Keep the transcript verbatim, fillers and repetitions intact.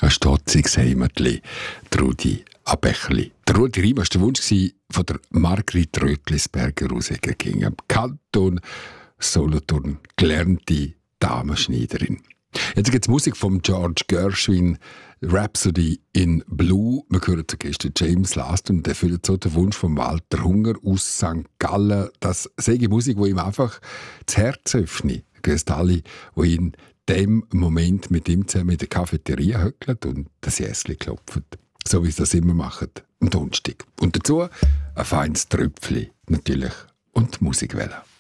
Ein stotziges Heimatli, Trudi Abächli. Der Rudi Riem war der Wunsch von der Margrit Rötlisberger aus Egerkingen, im Kanton Solothurn, gelernte Damenschneiderin. Jetzt gibt es Musik von George Gershwin, Rhapsody in Blue. Wir hören zuerst James Last und der erfüllt so den Wunsch von Walter Hunger aus Sankt Gallen. Das sei Musik, die ihm einfach das Herz öffnet. Grüßt alle, die in dem Moment mit ihm zusammen in der Cafeteria höckeln und das Jässli klopfen. So wie sie das immer machen, am Donnerstag. Und dazu ein feines Tröpfchen natürlich und Musikwelle.